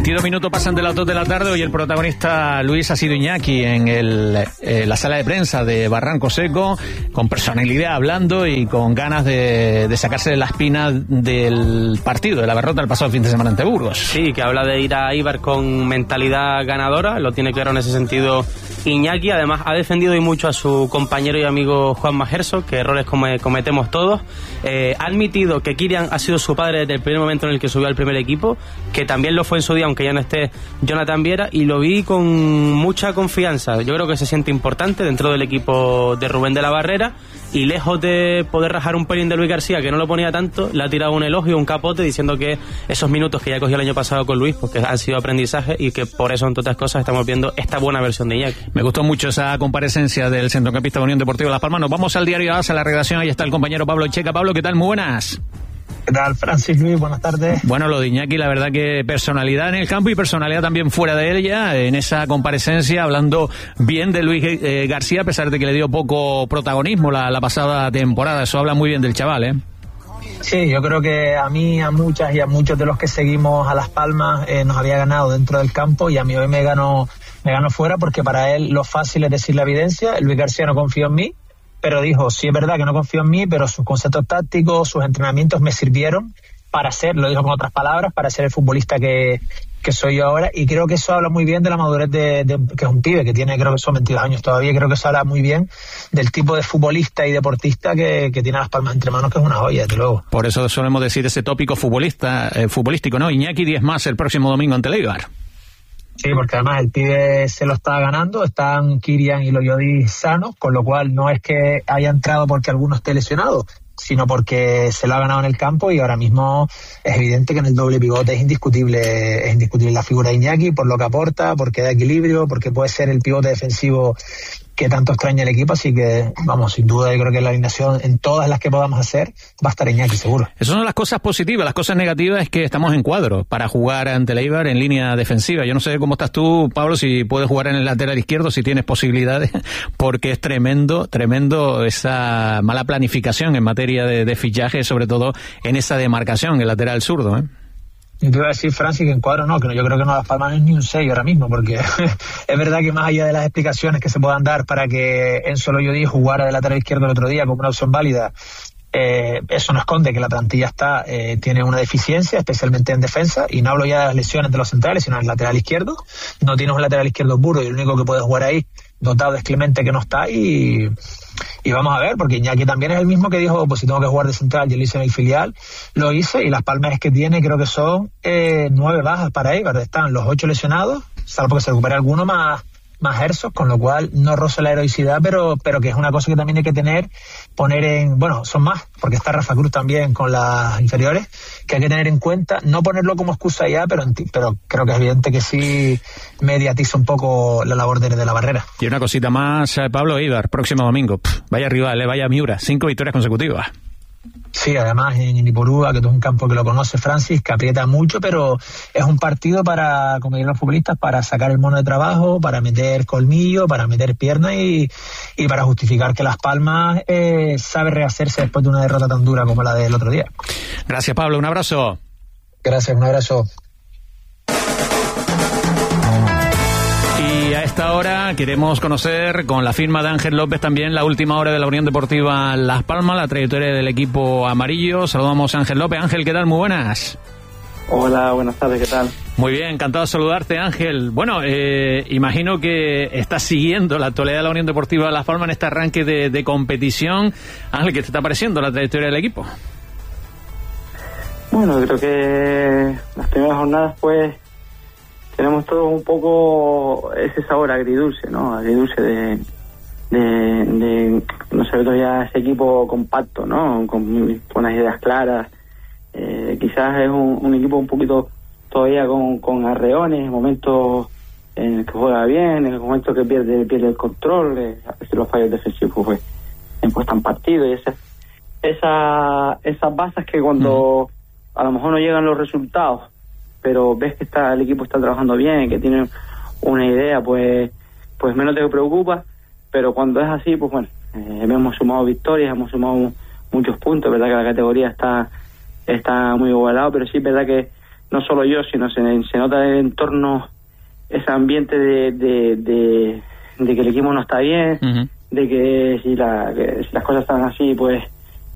22 minutos pasan de las 2 de la tarde. Hoy el protagonista, Luis, ha sido Iñaki en la sala de prensa de Barranco Seco, con personalidad hablando y con ganas de sacarse de la espina del partido, de la derrota del pasado fin de semana ante Burgos. Sí, que habla de ir a Eibar con mentalidad ganadora, lo tiene claro en ese sentido Iñaki. Además ha defendido y mucho a su compañero y amigo Juanma Gerso, que errores cometemos todos. Ha admitido que Kylian ha sido su padre desde el primer momento en el que subió al primer equipo, que también lo fue en su día, aunque ya no esté Jonathan Viera, y lo vi con mucha confianza. Yo creo que se siente importante dentro del equipo de Rubén de la Barrera, y lejos de poder rajar un pelín de Luis García, que no lo ponía tanto, le ha tirado un elogio, un capote, diciendo que esos minutos que ya cogió el año pasado con Luis, porque han sido aprendizaje, y que por eso, entre otras cosas, estamos viendo esta buena versión de Iñaki. Me gustó mucho esa comparecencia del centrocampista de Unión Deportiva Las Palmas. Nos vamos al diario AS, a la redacción. Ahí está el compañero Pablo Checa. Pablo, ¿qué tal? Muy buenas. ¿Qué tal, Francis, Luis? Buenas tardes. Bueno, lo de Iñaki, la verdad que personalidad en el campo y personalidad también fuera de ella, en esa comparecencia, hablando bien de Luis García, a pesar de que le dio poco protagonismo la pasada temporada. Eso habla muy bien del chaval, ¿eh? Sí, yo creo que a mí, a muchas y a muchos de los que seguimos a Las Palmas nos había ganado dentro del campo, y a mí hoy me ganó fuera, porque para él lo fácil es decir la evidencia. Luis García no confió en mí, pero dijo, sí es verdad que no confío en mí, pero sus conceptos tácticos, sus entrenamientos me sirvieron para ser, lo dijo con otras palabras, para ser el futbolista que soy yo ahora. Y creo que eso habla muy bien de la madurez de que es un pibe que tiene, creo que son 22 años todavía. Creo que eso habla muy bien del tipo de futbolista y deportista que tiene Las Palmas entre manos, que es una joya, desde luego. Por eso solemos decir ese tópico futbolístico, ¿no? Iñaki 10 más el próximo domingo ante Eibar. Sí, porque además el pibe se lo está ganando. Están Kylian y Loyodi sanos, con lo cual no es que haya entrado porque alguno esté lesionado, sino porque se lo ha ganado en el campo, y ahora mismo es evidente que en el doble pivote es indiscutible la figura de Iñaki, por lo que aporta, porque da equilibrio, porque puede ser el pivote defensivo que tanto extraña el equipo. Así que, vamos, sin duda yo creo que la alineación en todas las que podamos hacer va a estar Iñaki, seguro. Esas son las cosas positivas. Las cosas negativas es que estamos en cuadro para jugar ante el Eibar en línea defensiva. Yo no sé cómo estás tú, Pablo, si puedes jugar en el lateral izquierdo, si tienes posibilidades, porque es tremendo esa mala planificación en materia de fichaje, sobre todo en esa demarcación, el lateral zurdo, ¿eh? Y te iba a decir, Francis, que en cuadro no, que yo creo que no Las Palmas es ni un 6 ahora mismo, porque es verdad que más allá de las explicaciones que se puedan dar para que Enzo Loyodi jugara de lateral izquierdo el otro día como una opción válida, eso no esconde que la plantilla tiene una deficiencia, especialmente en defensa, y no hablo ya de las lesiones de los centrales, sino del lateral izquierdo. No tienes un lateral izquierdo puro, y el único que puede jugar ahí dotado es Clemente, que no está, y vamos a ver, porque Iñaki también es el mismo que dijo, pues si tengo que jugar de central, yo lo hice en el filial, lo hice, y Las Palmas que tiene, creo que son 9 bajas para Eibar. Están los 8 lesionados, salvo que se recupere alguno más Gersos, con lo cual no roza la heroicidad, pero que es una cosa que también hay que poner en, bueno, son más, porque está Rafa Cruz también con las inferiores, que hay que tener en cuenta, no ponerlo como excusa ya, pero creo que es evidente que sí mediatiza un poco la labor de la Barrera. Y una cosita más, Pablo, Eibar, próximo domingo, vaya rival, vaya Miura, 5 victorias consecutivas. Sí, además en Ipurúa, que es un campo que lo conoce Francis, que aprieta mucho, pero es un partido para, como dirían los futbolistas, para sacar el mono de trabajo, para meter colmillo, para meter pierna y para justificar que Las Palmas sabe rehacerse después de una derrota tan dura como la del otro día. Gracias, Pablo, un abrazo. Gracias, un abrazo. Y a esta hora queremos conocer, con la firma de Ángel López también, la última hora de la Unión Deportiva Las Palmas, la trayectoria del equipo amarillo. Saludamos a Ángel López. Ángel, ¿qué tal? Muy buenas. Hola, buenas tardes, ¿qué tal? Muy bien, encantado de saludarte, Ángel. Bueno, imagino que estás siguiendo la actualidad de la Unión Deportiva Las Palmas en este arranque de competición. Ángel, ¿qué te está pareciendo la trayectoria del equipo? Bueno, creo que las primeras jornadas, pues, tenemos todos un poco ese sabor agridulce, ¿no? Agridulce de no sé, todavía ese equipo compacto, ¿no? Con unas ideas claras. Quizás es un equipo un poquito todavía con arreones, momentos en el que juega bien, en el momento que pierde el control, a veces los fallos defensivos pues impuestan partido, y esas bases que cuando a lo mejor no llegan los resultados, pero ves que el equipo está trabajando bien, que tiene una idea, pues menos te preocupa. Pero cuando es así, pues bueno, hemos sumado victorias, hemos sumado muchos puntos. Es verdad que la categoría está muy igualado, pero sí es verdad que no solo yo, sino se nota en el entorno ese ambiente de que el equipo no está bien, de que si las cosas están así, pues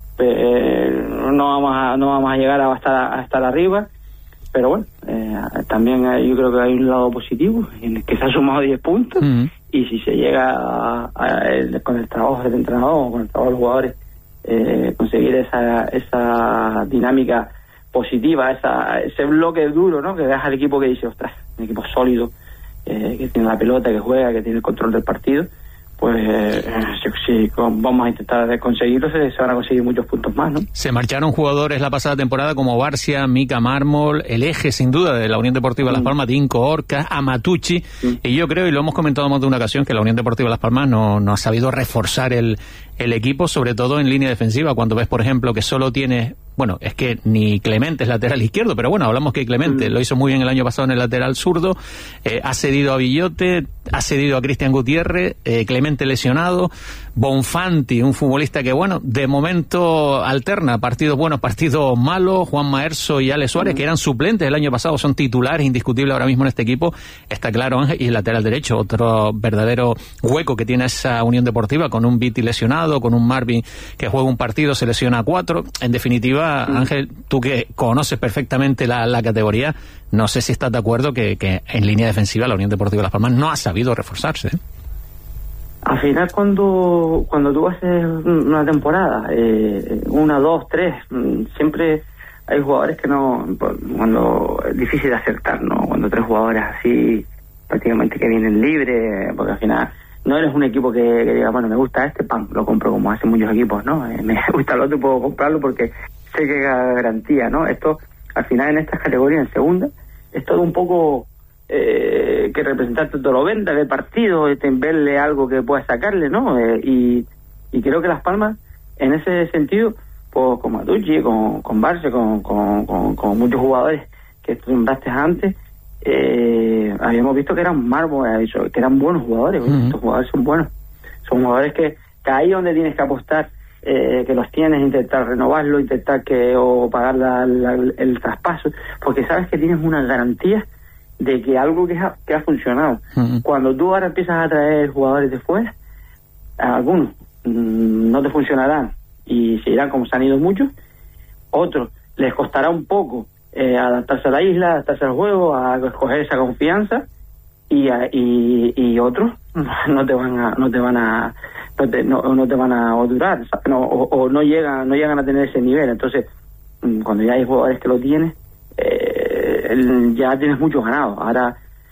no vamos a llegar a estar arriba. Pero bueno, también yo creo que hay un lado positivo en el que se ha sumado 10 puntos y si se llega con el trabajo del entrenador, con el trabajo de los jugadores, conseguir esa dinámica positiva, ese bloque duro, ¿no? Que deja al equipo que dice, ostras, un equipo sólido, que tiene la pelota, que juega, que tiene el control del partido, pues si vamos a intentar conseguirlo, se van a conseguir muchos puntos más, ¿no? Se marcharon jugadores la pasada temporada como Barcia, Mica Mármol, el eje sin duda de la Unión Deportiva Las Palmas, Dinko Orcas, Amatucci, y yo creo, y lo hemos comentado más de una ocasión, que la Unión Deportiva Las Palmas no ha sabido reforzar el equipo, sobre todo en línea defensiva, cuando ves, por ejemplo, que solo tiene... Bueno, es que ni Clemente es lateral izquierdo, pero bueno, hablamos que Clemente lo hizo muy bien el año pasado en el lateral zurdo, ha cedido a Villote, ha cedido a Cristian Gutiérrez, Clemente lesionado, Bonfanti, un futbolista que, bueno, de momento alterna partidos buenos, partidos malos, Juan Maerso y Ale Suárez, que eran suplentes el año pasado, son titulares indiscutibles ahora mismo en este equipo, está claro, Ángel, y el lateral derecho, otro verdadero hueco que tiene esa Unión Deportiva, con un Viti lesionado, con un Marvin que juega un partido, se lesiona a 4, en definitiva, Ángel, tú que conoces perfectamente la categoría, no sé si estás de acuerdo que en línea defensiva la Unión Deportiva Las Palmas no ha sabido reforzarse. Al final, cuando tú haces una temporada, 1, 2, 3, siempre hay jugadores que cuando es difícil de acertar, ¿no? Cuando 3 jugadores así, prácticamente que vienen libres, porque al final no eres un equipo que diga, bueno, me gusta pam, lo compro, como hacen muchos equipos, ¿no? Me gusta el otro, puedo comprarlo porque sé que hay garantía, ¿no? Esto, al final, en estas categorías, en segunda, es todo un poco que representante te lo venda del partido, verle algo que pueda sacarle, ¿no? Y creo que Las Palmas, en ese sentido, pues con Matucci, con Barça, con muchos jugadores que tú nombraste antes, habíamos visto que eran mármoles, que eran buenos jugadores. Estos jugadores son buenos, son jugadores que ahí donde tienes que apostar, que los tienes, intentar renovarlo, intentar o pagar el traspaso, porque sabes que tienes una garantía de que algo que ha funcionado. Cuando tú ahora empiezas a traer jugadores de fuera, algunos no te funcionarán y se irán como se han ido muchos, otros les costará un poco adaptarse a la isla, adaptarse al juego, a escoger esa confianza, y otros no te van a durar, o no llegan a tener ese nivel. Entonces, cuando ya hay jugadores que lo tienen, ya tienes mucho ganado. Ahora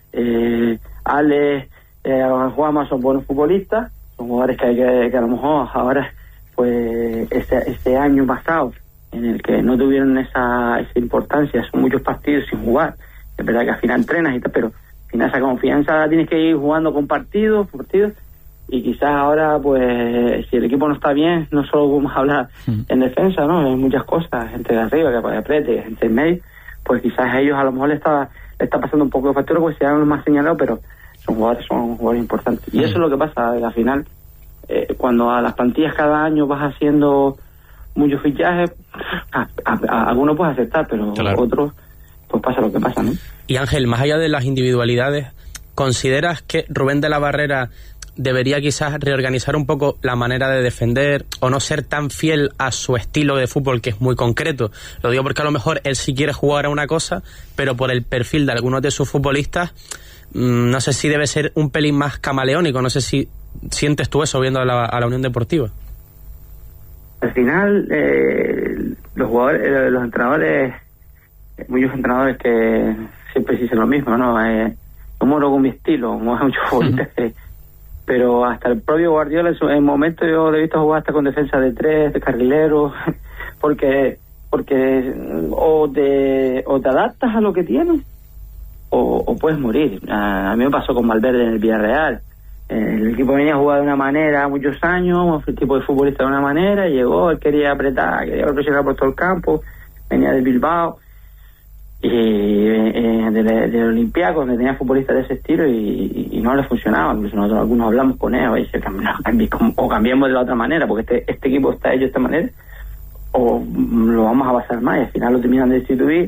Ale, Juanma son buenos futbolistas, son jugadores que a lo mejor ahora, pues este año pasado, en el que no tuvieron esa importancia, son muchos partidos sin jugar. Es verdad que al final entrenas y tal, pero al final esa confianza la tienes que ir jugando con partidos, y quizás ahora, pues, si el equipo no está bien, no solo vamos a hablar en defensa, ¿no? Hay muchas cosas, gente de arriba que apriete, gente en medio, pues quizás a ellos a lo mejor le está pasando un poco de factura, pues se han más señalado, pero son jugadores importantes. Y eso es lo que pasa al final, cuando a las plantillas cada año vas haciendo muchos fichajes, algunos puedes aceptar, pero otros, pues pasa lo que pasa, ¿no? Y Ángel, más allá de las individualidades, ¿consideras que Rubén de la Barrera debería quizás reorganizar un poco la manera de defender o no ser tan fiel a su estilo de fútbol, que es muy concreto? Lo digo porque a lo mejor él sí quiere jugar a una cosa, pero por el perfil de algunos de sus futbolistas, no sé si debe ser un pelín más camaleónico. No sé si sientes tú eso viendo a la Unión Deportiva. Al final, los jugadores, los entrenadores, muchos entrenadores que siempre dicen lo mismo, ¿no? Yo muero con mi estilo, como hay muchos futbolistas pero hasta el propio Guardiola en el momento yo le he visto jugar hasta con defensa de 3, de carrilero, porque o te adaptas a lo que tienes o puedes morir. A mí me pasó con Valverde en el Villarreal. El equipo venía a jugar de una manera muchos años, el tipo de futbolista de una manera, llegó, él quería apretar, quería presionar por todo el campo, venía del Bilbao y del Olympiacos, donde tenía futbolistas de ese estilo y no le funcionaba. Incluso nosotros algunos hablamos con él, y o cambiemos de la otra manera, porque este equipo está hecho de esta manera, o lo vamos a basar más, y al final lo terminan de destituir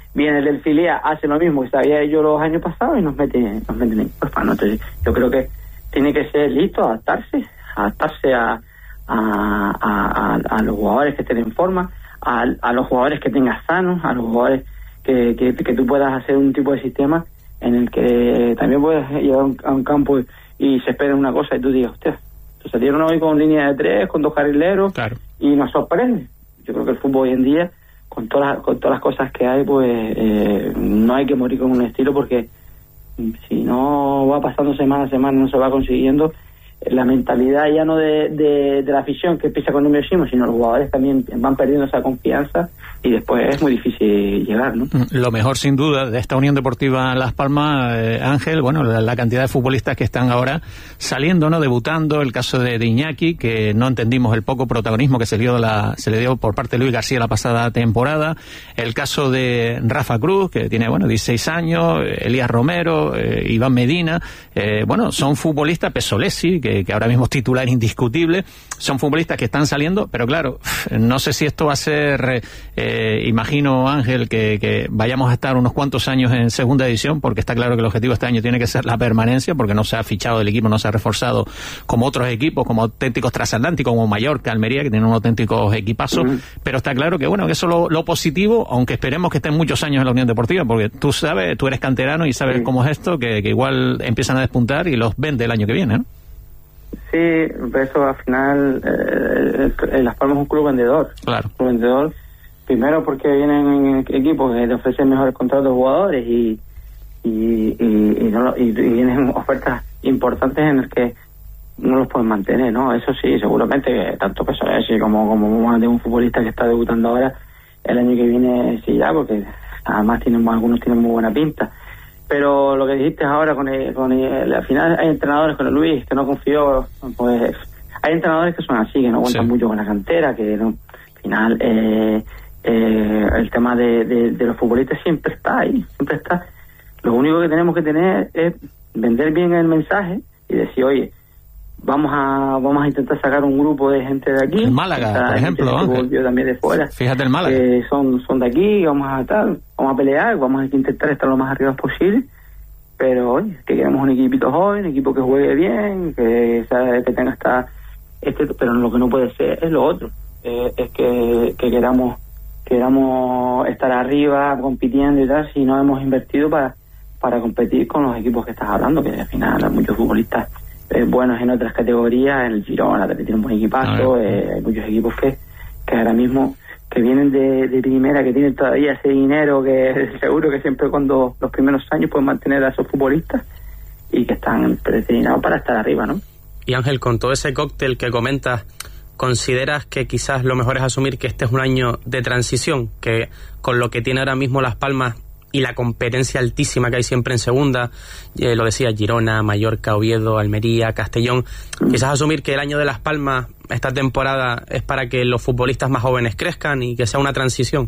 viene del filial, hace lo mismo que sabía ellos los años pasados y nos meten en UEFA, ¿no? Entonces yo creo que tiene que ser listo, adaptarse a los jugadores que estén en forma, a los jugadores que tengas sanos, a los jugadores que tú puedas hacer un tipo de sistema en el que también puedes llegar a un campo y se espera una cosa y tú digas, hostia, salieron hoy con línea de 3, con 2 carrileros, claro, y nos sorprende. Yo creo que el fútbol hoy en día, con todas las cosas que hay, pues no hay que morir con un estilo, porque si no va pasando semana a semana, no se va consiguiendo. La mentalidad ya no de la afición que empieza con números, sino los jugadores también van perdiendo esa confianza y después es muy difícil llegar, ¿no? Lo mejor sin duda de esta Unión Deportiva Las Palmas, Ángel, bueno, la cantidad de futbolistas que están ahora saliendo, ¿no? Debutando, el caso de Iñaki, que no entendimos el poco protagonismo que se le dio por parte de Luis García la pasada temporada, el caso de Rafa Cruz, que tiene, 16 años, Elías Romero, Iván Medina, son futbolistas, Pesolesi, que ahora mismo es titular indiscutible, son futbolistas que están saliendo, pero claro, no sé si esto va a ser, imagino, Ángel, que vayamos a estar unos cuantos años en segunda división, porque está claro que el objetivo este año tiene que ser la permanencia, porque no se ha fichado el equipo, no se ha reforzado como otros equipos, como auténticos transatlánticos, como Mallorca, Almería, que tienen unos auténticos equipazos, pero está claro que, que eso es lo positivo, aunque esperemos que estén muchos años en la Unión Deportiva, porque tú sabes, tú eres canterano y sabes cómo es esto, que igual empiezan a despuntar y los vende el año que viene, ¿no? Sí, eso al final Las Palmas es un club vendedor. Claro. Un club vendedor, primero porque vienen equipos que le ofrecen mejores contratos a jugadores y vienen ofertas importantes en las que no los pueden mantener, ¿no? Eso sí, seguramente tanto Pesolesi como de un futbolista que está debutando ahora el año que viene sí ya, porque además algunos tienen muy buena pinta. Pero lo que dijiste ahora al final hay entrenadores con el Luis que no confío, pues hay entrenadores que son así, que no aguantan mucho con la cantera, que no, al final el tema de los futbolistas siempre está ahí, siempre está. Lo único que tenemos que tener es vender bien el mensaje y decir, oye, vamos a intentar sacar un grupo de gente de aquí. El Málaga, por ejemplo, volvió también de fuera. Fíjate el Málaga. Son de aquí, vamos a pelear, vamos a intentar estar lo más arriba posible, pero oye, que queremos un equipito joven, un equipo que juegue bien, que tenga pero lo que no puede ser es lo otro, es que queramos estar arriba compitiendo y tal, si no hemos invertido para competir con los equipos que estás hablando, que al final hay muchos futbolistas buenos en otras categorías, en el Girona también tiene un buen equipazo, hay muchos equipos que ahora mismo que vienen de primera, que tienen todavía ese dinero que seguro que siempre cuando los primeros años pueden mantener a esos futbolistas y que están predestinados para estar arriba, ¿no? Y Ángel, con todo ese cóctel que comentas, ¿consideras que quizás lo mejor es asumir que este es un año de transición, que con lo que tiene ahora mismo Las Palmas y la competencia altísima que hay siempre en segunda, lo decía, Girona, Mallorca, Oviedo, Almería, Castellón, quizás asumir que el año de Las Palmas, esta temporada, es para que los futbolistas más jóvenes crezcan y que sea una transición?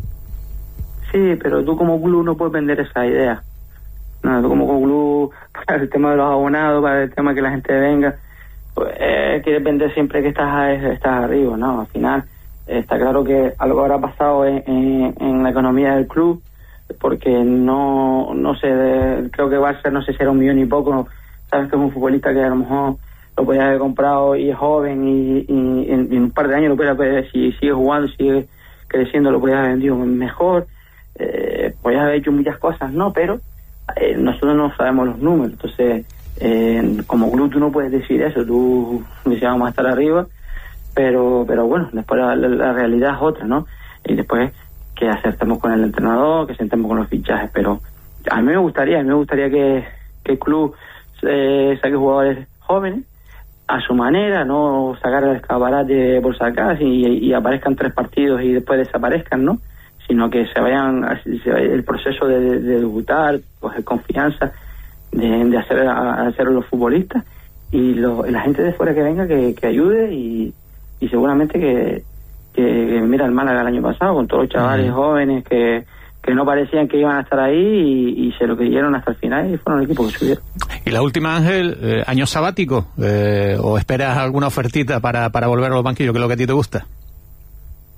Sí, pero tú como club no puedes vender esa idea. No, tú como club, para el tema de los abonados, para el tema de que la gente venga, pues, quieres vender siempre que estás arriba, ¿no? Al final, está claro que algo habrá pasado en la economía del club, porque no sé, creo que Barça no sé si era 1 millón y poco, sabes que es un futbolista que a lo mejor lo podías haber comprado y es joven y en un par de años lo podías haber, si sigue jugando, sigue creciendo, lo podías haber vendido mejor, podías haber hecho muchas cosas, ¿no? Pero nosotros no sabemos los números, entonces como club tú no puedes decir eso, tú dices vamos a estar arriba, pero bueno, después la realidad es otra, ¿no? Y después que acertemos con el entrenador, que sentemos con los fichajes, pero a mí me gustaría que el club saque jugadores jóvenes a su manera, no sacar el escaparate por sacar y aparezcan 3 partidos y después desaparezcan, ¿no? Sino que se vayan el proceso de debutar, coger confianza, de hacer los futbolistas y la gente de fuera que venga que ayude y seguramente que mira el Málaga el año pasado con todos los chavales jóvenes que no parecían que iban a estar ahí y se lo creyeron hasta el final y fueron el equipo que subieron. Y la última, Ángel, ¿año sabático? ¿O esperas alguna ofertita para volver a los banquillos, que es lo que a ti te gusta?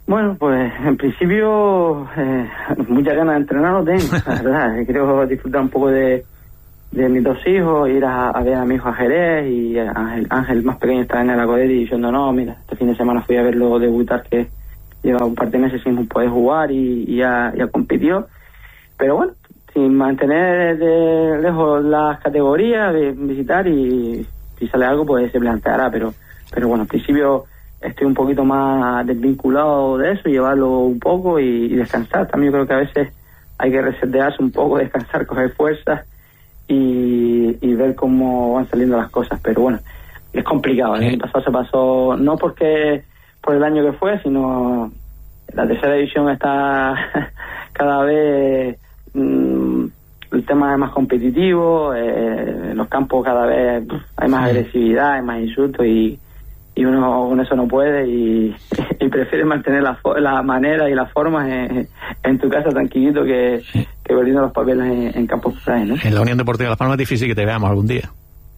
Bueno, pues en principio muchas ganas de entrenar no tengo, la verdad. Quiero disfrutar un poco de mis dos hijos, ir a ver a mi hijo a Jerez, y Ángel más pequeño está en el Acodeti diciendo, no, mira, este fin de semana fui a verlo debutar, que lleva un par de meses sin poder jugar y ya compitió. Pero bueno, sin mantener de lejos las categorías, visitar, y si sale algo pues se planteará, pero bueno, en principio estoy un poquito más desvinculado de eso, llevarlo un poco y descansar. También creo que a veces hay que resetearse un poco, descansar, coger fuerzas y ver cómo van saliendo las cosas. Pero bueno, es complicado. El año pasado se pasó, no porque por el año que fue, sino la tercera división está cada vez el tema es más competitivo, en los campos cada vez hay más agresividad, hay más insultos, y uno con eso no puede, y prefiere mantener la manera y las formas en tu casa tranquilito que perdiendo los papeles en campos por ahí, ¿no? En la Unión Deportiva Las Palmas es difícil que te veamos algún día.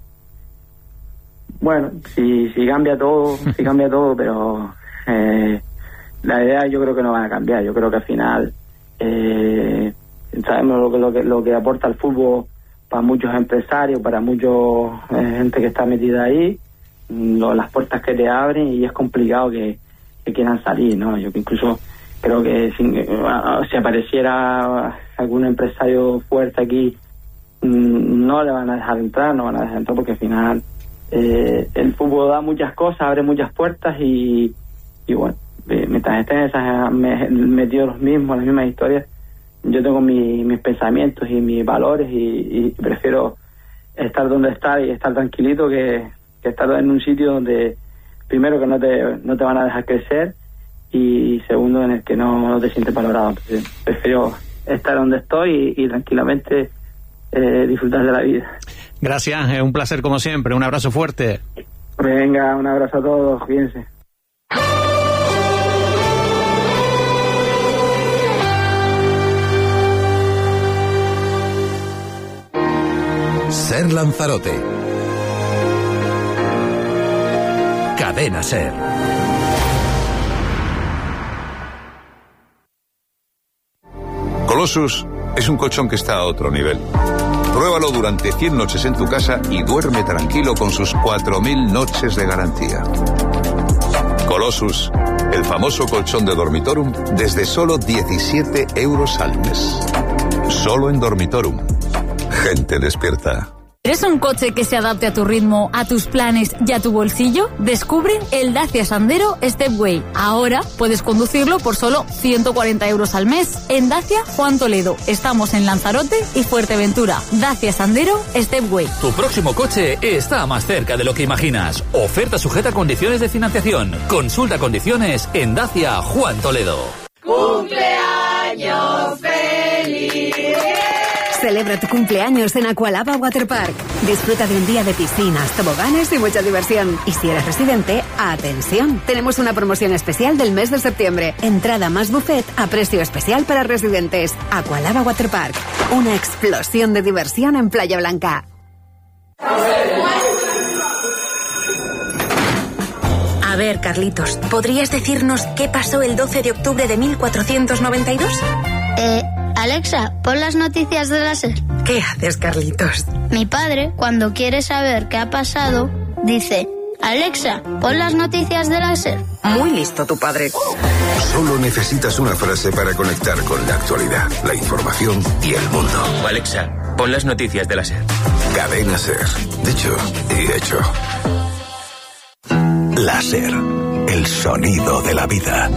Bueno, si cambia todo, pero la idea yo creo que no va a cambiar. Yo creo que al final sabemos lo que aporta el fútbol para muchos empresarios, para muchos gente que está metida ahí, las puertas que te abren, y es complicado que quieran salir, ¿no? Yo incluso creo que si apareciera algún empresario fuerte aquí, no le van a dejar entrar, porque al final el fútbol da muchas cosas, abre muchas puertas, y bueno, mientras estén esas metidos las mismas historias, yo tengo mis pensamientos y mis valores, y prefiero estar donde estar y estar tranquilito que estar en un sitio donde, primero, que no te van a dejar crecer, y segundo, en el que no te sientes valorado. Prefiero estar donde estoy y tranquilamente disfrutar de la vida. Gracias, es un placer como siempre, un abrazo fuerte. Venga, un abrazo a todos, cuídense. Ser Lanzarote. Cadena Ser. Colossus es un colchón que está a otro nivel. Pruébalo durante 100 noches en tu casa y duerme tranquilo con sus 4.000 noches de garantía. Colossus, el famoso colchón de Dormitorum, desde solo 17 euros al mes. Solo en Dormitorum. Gente despierta. ¿Eres un coche que se adapte a tu ritmo, a tus planes y a tu bolsillo? Descubre el Dacia Sandero Stepway. Ahora puedes conducirlo por solo 140 euros al mes. En Dacia Juan Toledo. Estamos en Lanzarote y Fuerteventura. Dacia Sandero Stepway. Tu próximo coche está más cerca de lo que imaginas. Oferta sujeta a condiciones de financiación. Consulta condiciones en Dacia Juan Toledo. ¡Cumpleaños feliz! Celebra tu cumpleaños en Aqualaba Waterpark. Disfruta de un día de piscinas, toboganes y mucha diversión. Y si eres residente, ¡atención! Tenemos una promoción especial del mes de septiembre. Entrada más buffet a precio especial para residentes. Aqualaba Waterpark. Una explosión de diversión en Playa Blanca. A ver, Carlitos, ¿podrías decirnos qué pasó el 12 de octubre de 1492? Alexa, pon las noticias de la SER. ¿Qué haces, Carlitos? Mi padre, cuando quiere saber qué ha pasado, dice: Alexa, pon las noticias de la SER. Muy listo tu padre. Solo necesitas una frase para conectar con la actualidad, la información y el mundo. Alexa, pon las noticias de la SER. Cadena SER. Dicho y hecho. La SER. El sonido de la vida.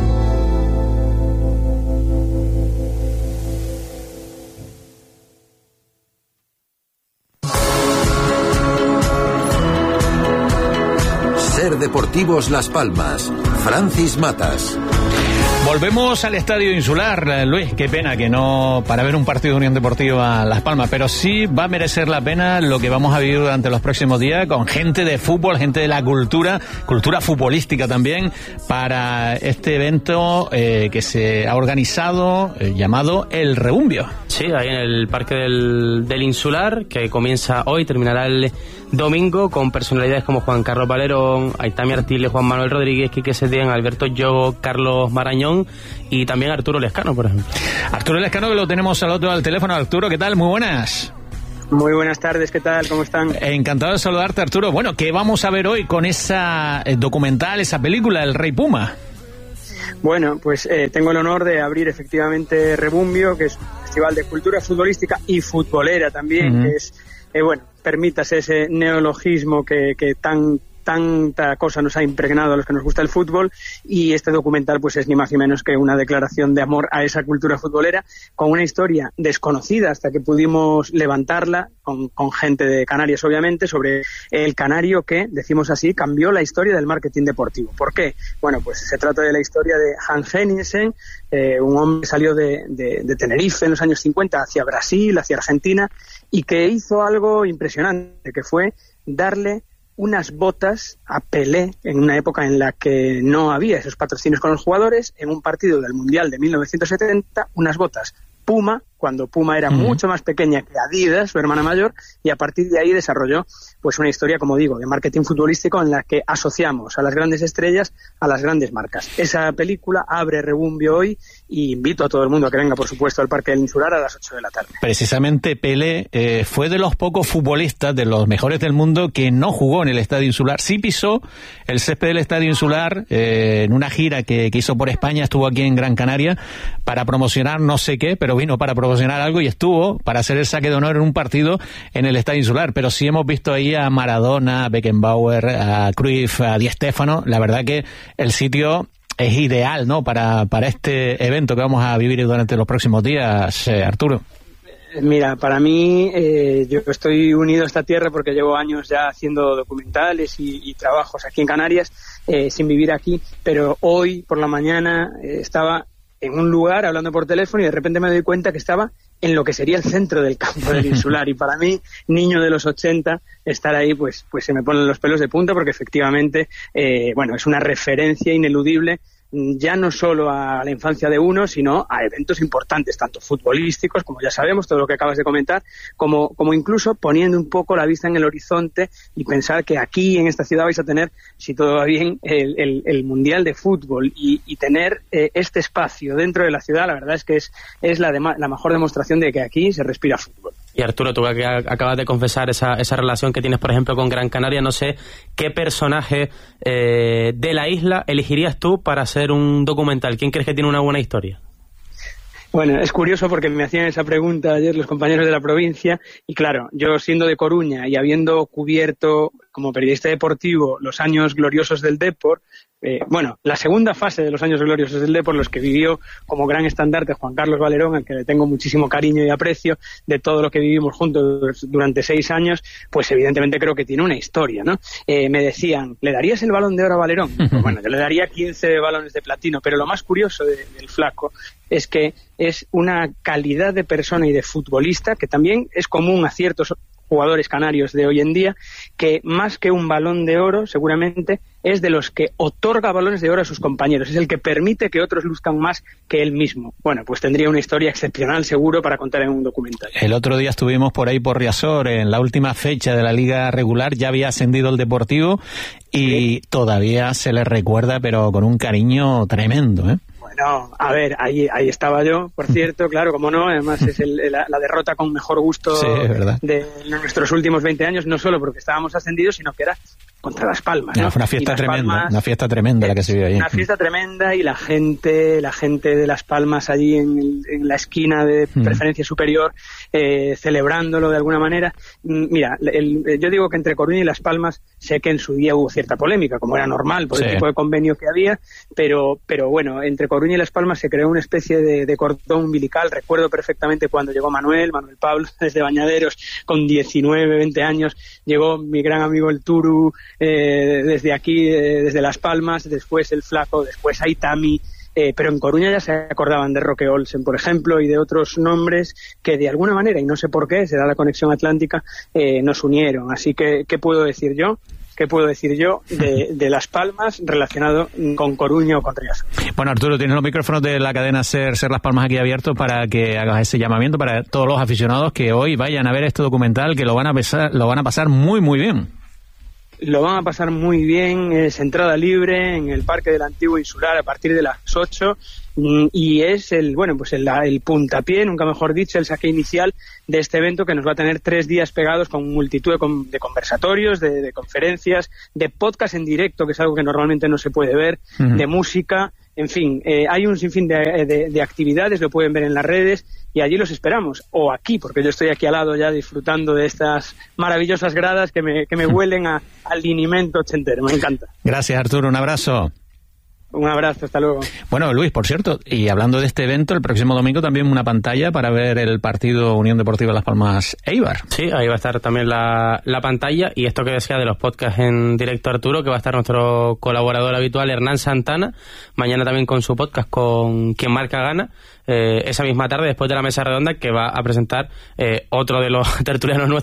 Ser Deportivos Las Palmas. Francis Matas. Volvemos al Estadio Insular, Luis, qué pena que no para ver un partido de Unión Deportiva Las Palmas, pero sí va a merecer la pena lo que vamos a vivir durante los próximos días con gente de fútbol, gente de la cultura futbolística también, para este evento que se ha organizado llamado El Rebumbio. Sí, ahí en el Parque del Insular, que comienza hoy, terminará el domingo, con personalidades como Juan Carlos Valerón, Aitami Artiles, Juan Manuel Rodríguez, Quique Setién, Alberto Yogo, Carlos Marañón León y también Arturo Lescano, por ejemplo. Arturo Lescano, que lo tenemos al otro lado del teléfono. Arturo, ¿qué tal? Muy buenas. Muy buenas tardes, ¿qué tal? ¿Cómo están? Encantado de saludarte, Arturo. Bueno, ¿qué vamos a ver hoy con esa documental, esa película, El Rey Puma? Bueno, pues tengo el honor de abrir efectivamente Rebumbio, que es un festival de cultura futbolística y futbolera también, que es, permítase ese neologismo que tanta cosa nos ha impregnado a los que nos gusta el fútbol, y este documental pues es ni más ni menos que una declaración de amor a esa cultura futbolera, con una historia desconocida hasta que pudimos levantarla, con gente de Canarias obviamente, sobre el canario que, decimos así, cambió la historia del marketing deportivo. ¿Por qué? Bueno, pues se trata de la historia de Hans Henningsen, un hombre que salió de Tenerife en los años 50 hacia Brasil, hacia Argentina, y que hizo algo impresionante, que fue darle unas botas a Pelé en una época en la que no había esos patrocinios con los jugadores, en un partido del Mundial de 1970, unas botas Puma, cuando Puma era mucho más pequeña que Adidas, su hermana mayor, y a partir de ahí desarrolló pues una historia, como digo, de marketing futbolístico en la que asociamos a las grandes estrellas a las grandes marcas. Esa película abre Rebumbio hoy y invito a todo el mundo a que venga, por supuesto, al Parque del Insular a las 8 de la tarde. Precisamente Pelé fue de los pocos futbolistas, de los mejores del mundo, que no jugó en el Estadio Insular. Sí pisó el césped del Estadio Insular en una gira que hizo por España, estuvo aquí en Gran Canaria para promocionar no sé qué, pero vino para promocionar algo y estuvo para hacer el saque de honor en un partido en el Estadio Insular. Pero sí hemos visto ahí a Maradona, a Beckenbauer, a Cruyff, a Di Stéfano. La verdad que el sitio es ideal, ¿no?, para este evento que vamos a vivir durante los próximos días, Arturo. Mira, para mí, yo estoy unido a esta tierra porque llevo años ya haciendo documentales y trabajos aquí en Canarias, sin vivir aquí, pero hoy por la mañana estaba en un lugar hablando por teléfono y de repente me doy cuenta que estaba en lo que sería el centro del campo del Insular, y para mí, niño de los 80, estar ahí pues se me ponen los pelos de punta, porque efectivamente es una referencia ineludible, ya no solo a la infancia de uno, sino a eventos importantes, tanto futbolísticos, como ya sabemos, todo lo que acabas de comentar, como incluso poniendo un poco la vista en el horizonte y pensar que aquí en esta ciudad vais a tener, si todo va bien, el Mundial de Fútbol, y tener este espacio dentro de la ciudad, la verdad es que es la mejor demostración de que aquí se respira fútbol. Y Arturo, tú que acabas de confesar esa relación que tienes, por ejemplo, con Gran Canaria, no sé qué personaje de la isla elegirías tú para hacer un documental. ¿Quién crees que tiene una buena historia? Bueno, es curioso porque me hacían esa pregunta ayer los compañeros de la provincia, y claro, yo siendo de Coruña y habiendo cubierto como periodista deportivo los años gloriosos del Depor, la segunda fase de los años gloriosos del Depor, los que vivió como gran estandarte Juan Carlos Valerón, al que le tengo muchísimo cariño y aprecio, de todo lo que vivimos juntos durante 6 años, pues evidentemente creo que tiene una historia, ¿no? Me decían, ¿le darías el Balón de Oro a Valerón? Pues bueno, yo le daría 15 balones de platino, pero lo más curioso del flaco es que es una calidad de persona y de futbolista que también es común a ciertos jugadores canarios de hoy en día, que más que un Balón de Oro seguramente es de los que otorga balones de oro a sus compañeros, es el que permite que otros luzcan más que él mismo. Bueno, pues tendría una historia excepcional seguro para contar en un documental. El otro día estuvimos por ahí por Riazor, en la última fecha de la Liga Regular, ya había ascendido el Deportivo y todavía se le recuerda, pero con un cariño tremendo, ¿eh? Bueno, a ver, ahí estaba yo, por cierto, claro, como no, además es la derrota con mejor gusto de nuestros últimos 20 años, no solo porque estábamos ascendidos, sino que era contra Las Palmas, ¿no? Fue una fiesta tremenda, una fiesta tremenda la que se vio ahí. Una fiesta tremenda, y la gente de Las Palmas allí en la esquina de preferencia superior, celebrándolo de alguna manera. Mira, yo digo que entre Coruña y Las Palmas sé que en su día hubo cierta polémica, como era normal, por el tipo de convenio que había, pero bueno, entre Coruña y Las Palmas se creó una especie de cordón umbilical. Recuerdo perfectamente cuando llegó Manuel Pablo desde Bañaderos con 19, 20 años, llegó mi gran amigo el Turu, desde aquí, desde Las Palmas, después el Flaco, después Aitami, pero en Coruña ya se acordaban de Roque Olsen, por ejemplo, y de otros nombres que de alguna manera, y no sé por qué, será la conexión atlántica, nos unieron. Así que, ¿qué puedo decir yo de Las Palmas relacionado con Coruña o con Riazor? Bueno, Arturo, tienes los micrófonos de la cadena Ser Las Palmas aquí abiertos para que hagas ese llamamiento para todos los aficionados que hoy vayan a ver este documental, que lo van a pasar muy, muy bien. Lo van a pasar muy bien, es entrada libre en el Parque del Antiguo Insular a partir de las 8, y es el puntapié, nunca mejor dicho, el saque inicial de este evento que nos va a tener 3 días pegados con multitud de conversatorios, de conferencias, de podcast en directo, que es algo que normalmente no se puede ver, de música, en fin, hay un sinfín de actividades, lo pueden ver en las redes y allí los esperamos, o aquí, porque yo estoy aquí al lado ya disfrutando de estas maravillosas gradas que me huelen al linimento ochentero, me encanta. Gracias, Arturo, un abrazo. Un abrazo, hasta luego. Bueno, Luis, por cierto, y hablando de este evento, el próximo domingo también una pantalla para ver el partido Unión Deportiva Las Palmas Eibar. Sí, ahí va a estar también la pantalla, y esto que decía de los podcasts en directo, Arturo, que va a estar nuestro colaborador habitual, Hernán Santana, mañana también con su podcast con Quien Marca Gana, esa misma tarde, después de la mesa redonda, que va a presentar otro de los tertulianos nuestros,